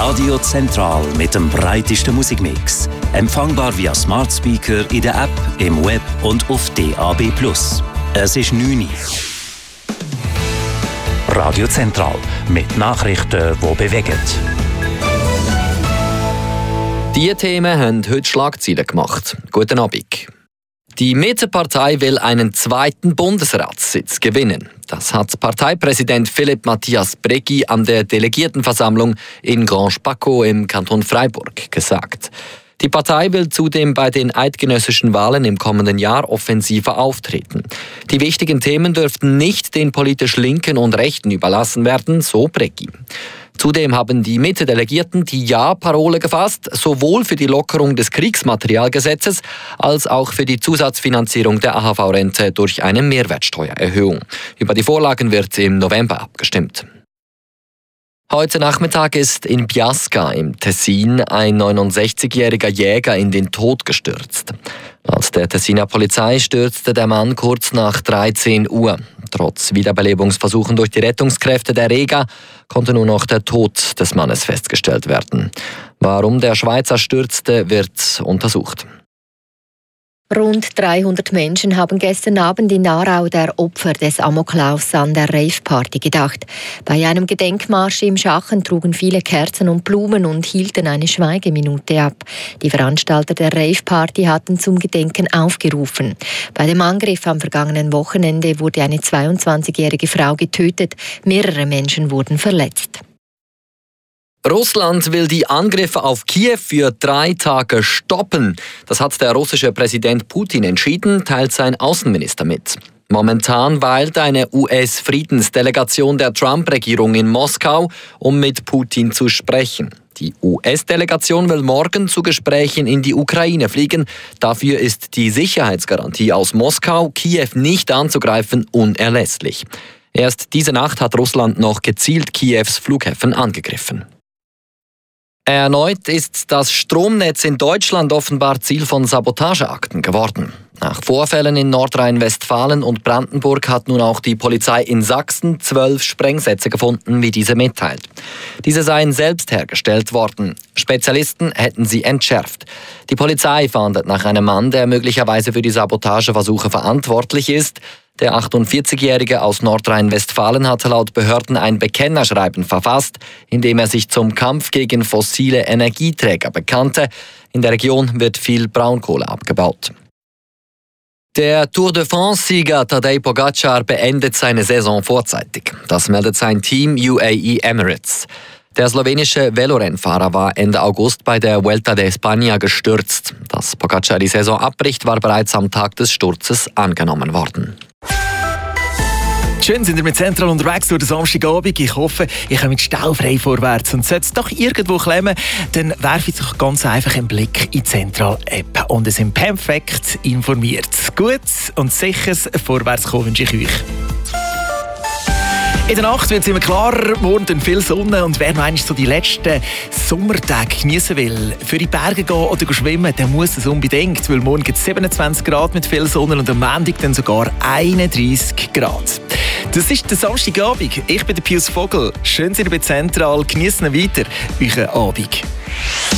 Radio Zentral mit dem breitesten Musikmix. Empfangbar via Smart Speaker in der App, im Web und auf DAB+. Es ist 9 Uhr. Radio Zentral mit Nachrichten, die bewegen. Diese Themen haben heute Schlagzeilen gemacht. Guten Abend. Die Mitte-Partei will einen zweiten Bundesratssitz gewinnen. Das hat Parteipräsident Philippe Matthias Bregui an der Delegiertenversammlung in Grange-Paccot im Kanton Freiburg gesagt. Die Partei will zudem bei den eidgenössischen Wahlen im kommenden Jahr offensiver auftreten. Die wichtigen Themen dürften nicht den politisch Linken und Rechten überlassen werden, so Bregui. Zudem haben die Mitte-Delegierten die Ja-Parole gefasst, sowohl für die Lockerung des Kriegsmaterialgesetzes als auch für die Zusatzfinanzierung der AHV-Rente durch eine Mehrwertsteuererhöhung. Über die Vorlagen wird im November abgestimmt. Heute Nachmittag ist in Biasca im Tessin ein 69-jähriger Jäger in den Tod gestürzt. Laut der Tessiner Polizei stürzte der Mann kurz nach 13 Uhr. Trotz Wiederbelebungsversuchen durch die Rettungskräfte der Rega konnte nur noch der Tod des Mannes festgestellt werden. Warum der Schweizer stürzte, wird untersucht. Rund 300 Menschen haben gestern Abend in Aarau der Opfer des Amoklaufs an der Rave-Party gedacht. Bei einem Gedenkmarsch im Schachen trugen viele Kerzen und Blumen und hielten eine Schweigeminute ab. Die Veranstalter der Rave-Party hatten zum Gedenken aufgerufen. Bei dem Angriff am vergangenen Wochenende wurde eine 22-jährige Frau getötet. Mehrere Menschen wurden verletzt. Russland will die Angriffe auf Kiew für 3 Tage stoppen. Das hat der russische Präsident Putin entschieden, teilt sein Außenminister mit. Momentan weilt eine US-Friedensdelegation der Trump-Regierung in Moskau, um mit Putin zu sprechen. Die US-Delegation will morgen zu Gesprächen in die Ukraine fliegen. Dafür ist die Sicherheitsgarantie aus Moskau, Kiew nicht anzugreifen, unerlässlich. Erst diese Nacht hat Russland noch gezielt Kiews Flughäfen angegriffen. Erneut ist das Stromnetz in Deutschland offenbar Ziel von Sabotageakten geworden. Nach Vorfällen in Nordrhein-Westfalen und Brandenburg hat nun auch die Polizei in Sachsen 12 Sprengsätze gefunden, wie diese mitteilt. Diese seien selbst hergestellt worden. Spezialisten hätten sie entschärft. Die Polizei fahndet nach einem Mann, der möglicherweise für die Sabotageversuche verantwortlich ist. Der 48-Jährige aus Nordrhein-Westfalen hat laut Behörden ein Bekennerschreiben verfasst, in dem er sich zum Kampf gegen fossile Energieträger bekannte. In der Region wird viel Braunkohle abgebaut. Der Tour de France-Sieger Tadej Pogacar beendet seine Saison vorzeitig. Das meldet sein Team UAE Emirates. Der slowenische Velorennfahrer war Ende August bei der Vuelta de España gestürzt. Dass Pogacar die Saison abbricht, war bereits am Tag des Sturzes angenommen worden. Schön sind ihr mit Zentral unterwegs durch den Samstagabend. Ich hoffe, ihr kommt staufrei vorwärts. Und sollte es doch irgendwo klemmen, dann werfe ich doch ganz einfach einen Blick in die Zentral-App. Und ihr seid perfekt informiert. Gutes und sicheres Vorwärtskommen wünsche ich euch. In der Nacht wird es immer klarer, morgen dann viel Sonne und wer noch einmal so die letzten Sommertage genießen will, für die Berge gehen oder schwimmen, der muss es unbedingt, weil morgen gibt es 27 Grad mit viel Sonne und am Montag dann sogar 31 Grad. Das ist der Samstagabend. Ich bin der Pius Vogel. Schön, dass ihr bei Zentral. Genießt ihn weiter, euren Abend.